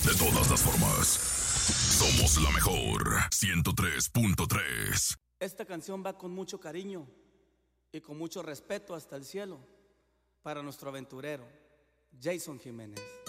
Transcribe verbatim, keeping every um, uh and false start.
De todas las formas, somos la mejor ciento tres punto tres. Esta canción va con mucho cariño y con mucho respeto hasta el cielo para nuestro aventurero, Jason Jiménez.